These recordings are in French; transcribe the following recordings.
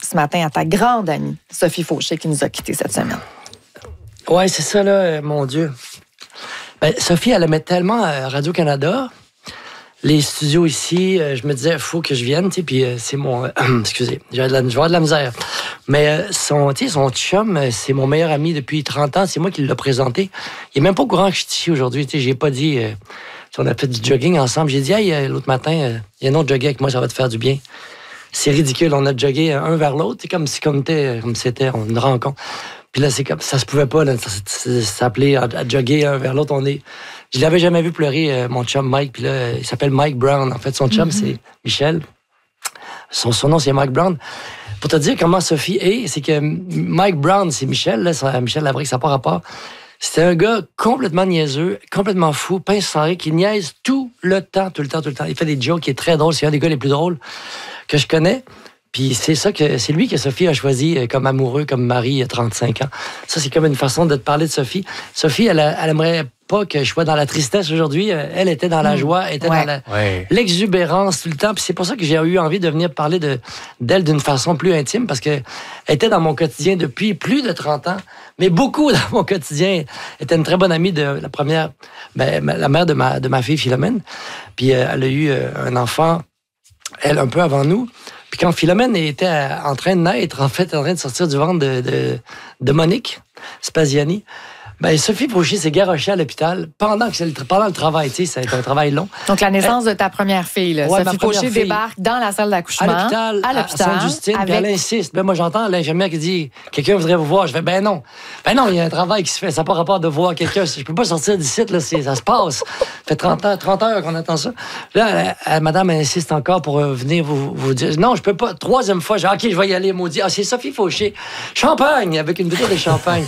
ce matin à ta grande amie, Sophie Fauché, qui nous a quittés cette semaine. Oui, c'est ça, là, mon Dieu. Ben, Sophie, elle aimait tellement Radio-Canada, les studios ici, je me disais, il faut que je vienne, tu sais, puis c'est mon... excusez, je vais avoir de la misère. Mais son chum, c'est mon meilleur ami depuis 30 ans, c'est moi qui l'ai présenté. Il est même pas au courant que je suis ici aujourd'hui, tu sais, j'ai pas dit... on a fait du jogging ensemble. J'ai dit, hey, l'autre matin, il y a un autre jogger avec moi, ça va te faire du bien. C'est ridicule, on a jogué un vers l'autre, c'est comme si c'était une rencontre. Puis là, c'est comme ça se pouvait pas, là, s'appeler à jogger un vers l'autre. Je l'avais jamais vu pleurer, mon chum Mike. Puis là, il s'appelle Mike Brown. En fait, son chum, c'est Michel. Son nom, c'est Mike Brown. Pour te dire comment Sophie est, c'est que Mike Brown, c'est Michel, là, Michel Lavric, ça n'a pas rapport. C'était un gars complètement niaiseux, complètement fou, pince sans rire, qui niaise tout le temps. Il fait des jokes, il est très drôle. C'est un des gars les plus drôles que je connais. Puis c'est lui que Sophie a choisi comme amoureux, comme mari, il y a 35 ans. Ça, c'est comme une façon de te parler de Sophie. Sophie, elle aimerait pas que je sois dans la tristesse aujourd'hui. Elle était dans la joie, elle était dans l'exubérance tout le temps. Puis c'est pour ça que j'ai eu envie de venir parler d'elle d'une façon plus intime, parce qu'elle était dans mon quotidien depuis plus de 30 ans, mais beaucoup dans mon quotidien. Elle était une très bonne amie de la première, la mère de ma fille Philomène. Puis elle a eu un enfant, elle, un peu avant nous. Puis quand Philomène était en train de naître, en fait, en train de sortir du ventre de Monique Spaziani, ben Sophie Fauché s'est garochée à l'hôpital pendant le travail, tu sais, ça a été un travail long. Donc la naissance de ta première fille, là. Ouais, Sophie Fauché débarque dans la salle d'accouchement. À l'hôpital, Sainte-Justine, puis elle insiste. Ben moi, j'entends l'infirmière qui dit « Quelqu'un voudrait vous voir ». Je fais « Ben non, il y a un travail qui se fait, ça n'a pas rapport de voir quelqu'un. Je peux pas sortir d'ici, là, ça se passe. Ça fait 30 heures qu'on attend ça. » Là, madame insiste encore pour venir vous dire « Non, je peux pas. » Troisième fois, j'ai dit « OK, je vais y aller, maudit. » Ah, c'est Sophie Fauché. Champagne, avec une bouteille de champagne.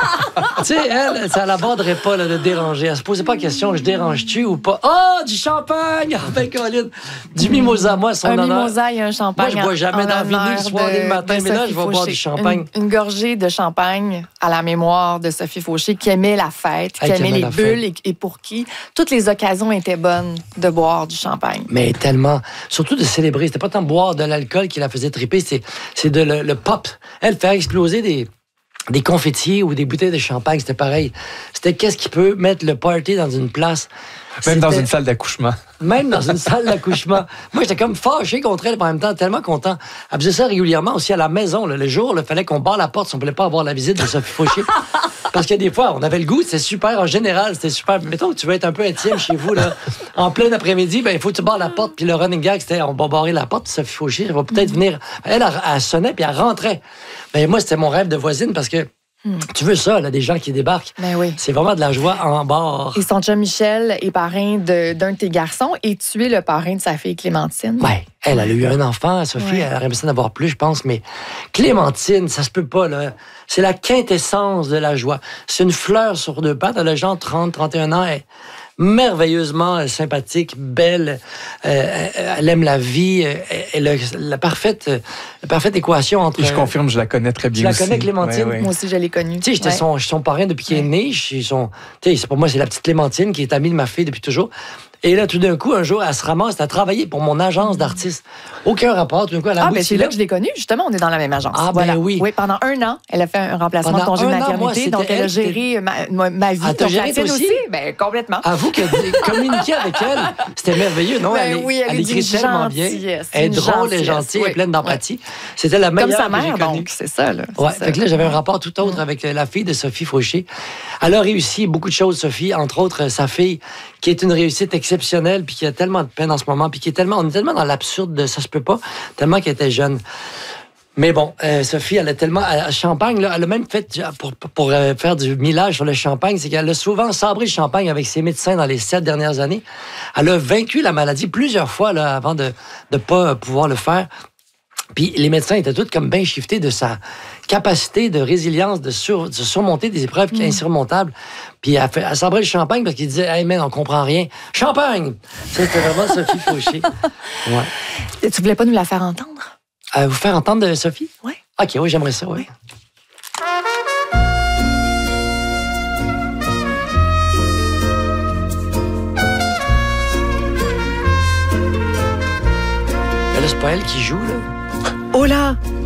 Tu sais, elle, ça l'aborderait pas là, de déranger. Elle se posait pas la question, je dérange-tu ou pas? Oh, du champagne! Oh, ben, Colin! Du mimosa, moi, son honneur. Un mimosa et un champagne. Moi, je bois jamais dans la vie, le soir et le matin, mais là, je vais boire du champagne. Une gorgée de champagne à la mémoire de Sophie Fauché, qui aimait la fête, qui aimait les bulles et pour qui toutes les occasions étaient bonnes de boire du champagne. Mais tellement, surtout de célébrer. C'était pas tant boire de l'alcool qui la faisait triper, c'est de le pop. Elle fait exploser des confettiers ou des bouteilles de champagne, c'était pareil. C'était qu'est-ce qui peut mettre le party dans une place. Même dans une salle d'accouchement. Même dans une salle d'accouchement. Moi, j'étais comme fâché contre elle, mais en même temps, tellement content. Elle faisait ça régulièrement aussi à la maison. Là. Le jour, il fallait qu'on barre la porte si on ne voulait pas avoir la visite de Sophie Fauché. Parce que des fois, on avait le goût, c'était super. En général, c'était super. Mettons que tu veux être un peu intime chez vous, là, en plein après-midi, ben il faut que tu barres la porte. Puis le running gag, c'était on va barrer la porte, Sophie Fauché, elle va peut-être venir. Elle sonnait, puis elle rentrait. Ben moi, c'était mon rêve de voisine parce que tu veux ça, là, des gens qui débarquent. Ben oui. C'est vraiment de la joie en bord. Et son chum Michel est parrain d'un de tes garçons et tu es le parrain de sa fille Clémentine. Oui, elle a eu un enfant, Sophie, elle aurait aimé ça d'avoir plus, je pense, mais Clémentine, ça se peut pas, là. C'est la quintessence de la joie. C'est une fleur sur deux pattes, elle a genre 30, 31 ans, elle est merveilleusement sympathique, belle, elle aime la vie, elle a la parfaite équation entre... Et je confirme, je la connais très bien aussi. Tu la connais, Clémentine? Oui. Moi aussi, je l'ai connue. Tu sais, j'étais son parrain depuis qu'il est né. Pour moi, c'est la petite Clémentine qui est amie de ma fille depuis toujours. Et là, tout d'un coup, un jour, elle se ramasse à travailler pour mon agence d'artistes. Aucun rapport. Tout d'un coup, elle a ben c'est là que je l'ai connue. Justement, on est dans la même agence. Ah, voilà. ben oui. Oui, pendant 1 an, elle a fait un remplacement de congé de maternité. Donc, elle a géré ma vie. Donc, la tienne aussi? Ben, complètement. Avoue que communiquer avec elle, c'était merveilleux, non? Ben elle écrit tellement bien. Elle est drôle, elle est gentille, elle est pleine d'empathie. C'était la meilleure comme sa mère, que j'ai connue. donc, c'est ça. Là. Ouais, fait que là, j'avais un rapport tout autre avec la fille de Sophie Fauché. Elle a réussi beaucoup de choses, Sophie, entre autres sa fille, qui est une réussite exceptionnelle, puis qui a tellement de peine en ce moment, puis on est tellement dans l'absurde de ça se peut pas, tellement qu'elle était jeune. Mais bon, Sophie, elle a tellement... À Champagne, là, elle a même fait, pour faire du millage sur le champagne, c'est qu'elle a souvent sabré le champagne avec ses médecins dans les 7 dernières années. Elle a vaincu la maladie plusieurs fois là, avant de pas pouvoir le faire. Puis les médecins étaient tous comme bien shiftés de sa capacité de résilience, de surmonter des épreuves insurmontables. Puis elle sabrait le champagne parce qu'il disait « Hey, man, on comprend rien. Champagne! » C'était vraiment Sophie Fauché. Ouais. Tu voulais pas nous la faire entendre? Vous faire entendre de Sophie? Oui. OK, oui, j'aimerais ça, oui. Là, c'est pas elle qui joue, là. Oh là!